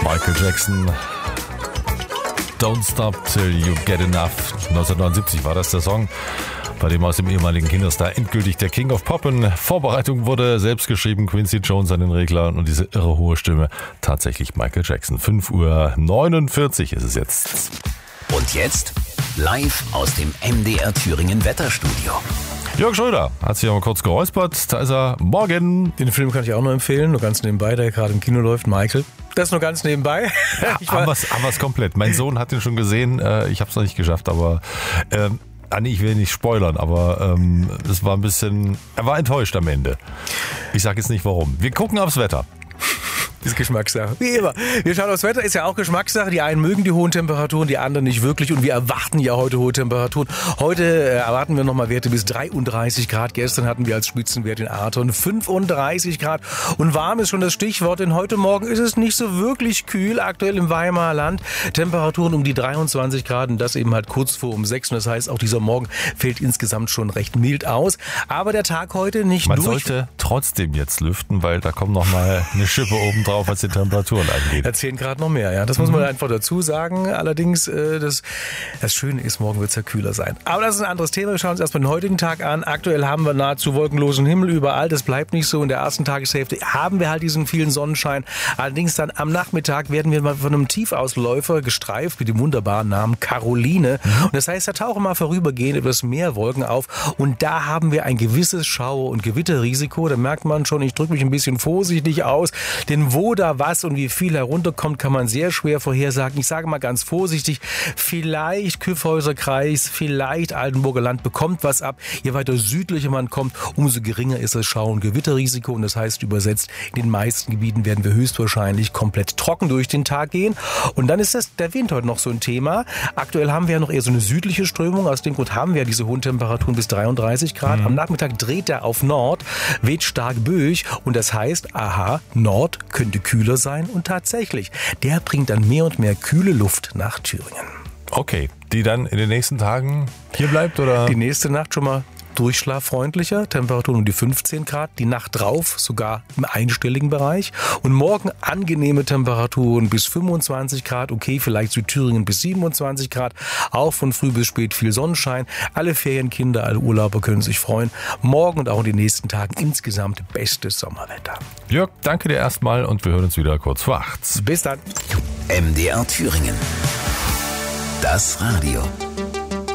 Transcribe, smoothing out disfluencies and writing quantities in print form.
Michael Jackson, Don't Stop Till You Get Enough. 1979 war das der Song, bei dem aus dem ehemaligen Kinderstar endgültig der King of Pop in Vorbereitung wurde. Selbst geschrieben, Quincy Jones an den Reglern und diese irre hohe Stimme. Tatsächlich Michael Jackson. 5:49 Uhr ist es jetzt. Und jetzt live aus dem MDR Thüringen Wetterstudio. Jörg Schröder hat sich aber kurz geräuspert. Da ist er. Morgen. Den Film kann ich auch nur empfehlen, nur ganz nebenbei, der gerade im Kino läuft, Michael. Das nur ganz nebenbei. Haben wir es komplett. Mein Sohn hat den schon gesehen. Ich habe es noch nicht geschafft, aber ich will nicht spoilern, aber es war ein bisschen. Er war enttäuscht am Ende. Ich sage jetzt nicht warum. Wir gucken aufs Wetter. Das ist Geschmackssache. Wie immer. Wir schauen aufs Wetter, ist ja auch Geschmackssache. Die einen mögen die hohen Temperaturen, die anderen nicht wirklich. Und wir erwarten ja heute hohe Temperaturen. Heute erwarten wir nochmal Werte bis 33 Grad. Gestern hatten wir als Spitzenwert in Arton 35 Grad. Und warm ist schon das Stichwort, denn heute Morgen ist es nicht so wirklich kühl. Aktuell im Weimarer Land Temperaturen um die 23 Grad. Und das eben halt kurz vor um 6. Und das heißt, auch dieser Morgen fällt insgesamt schon recht mild aus. Aber der Tag heute nicht Man sollte trotzdem jetzt lüften, weil da kommt nochmal eine Schippe oben drauf, was die Temperaturen angeht. Da 10 Grad noch mehr, ja. Das muss man einfach dazu sagen. Allerdings, das Schöne ist, morgen wird es ja kühler sein. Aber das ist ein anderes Thema. Wir schauen uns erstmal den heutigen Tag an. Aktuell haben wir nahezu wolkenlosen Himmel überall. Das bleibt nicht so. In der ersten Tageshälfte haben wir halt diesen vielen Sonnenschein. Allerdings dann am Nachmittag werden wir mal von einem Tiefausläufer gestreift mit dem wunderbaren Namen Caroline. Und das heißt, da tauchen mal vorübergehend etwas mehr Wolken auf. Und da haben wir ein gewisses Schauer- und Gewitterrisiko. Da merkt man schon, ich drücke mich ein bisschen vorsichtig aus. Denn wo da was und wie viel herunterkommt, kann man sehr schwer vorhersagen. Ich sage mal ganz vorsichtig, vielleicht Kyffhäuserkreis, vielleicht Altenburger Land bekommt was ab. Je weiter südlicher man kommt, umso geringer ist das Schau- und Gewitterrisiko. Und das heißt übersetzt, in den meisten Gebieten werden wir höchstwahrscheinlich komplett trocken durch den Tag gehen. Und dann ist der Wind heute noch so ein Thema. Aktuell haben wir ja noch eher so eine südliche Strömung. Aus dem Grund haben wir ja diese hohen Temperaturen bis 33 Grad. Am Nachmittag dreht er auf Nord, weht stark böig. Und das heißt, Nord könnte kühler sein und tatsächlich, der bringt dann mehr und mehr kühle Luft nach Thüringen. Okay, die dann in den nächsten Tagen hier bleibt, oder? Die nächste Nacht schon mal durchschlaffreundlicher, Temperaturen um die 15 Grad, die Nacht drauf sogar im einstelligen Bereich und morgen angenehme Temperaturen bis 25 Grad, okay, vielleicht Südthüringen bis 27 Grad, auch von früh bis spät viel Sonnenschein, alle Ferienkinder, alle Urlauber können sich freuen, morgen und auch in den nächsten Tagen insgesamt bestes Sommerwetter. Jörg, danke dir erstmal und wir hören uns wieder kurz vor 8. Bis dann. MDR Thüringen. Das Radio.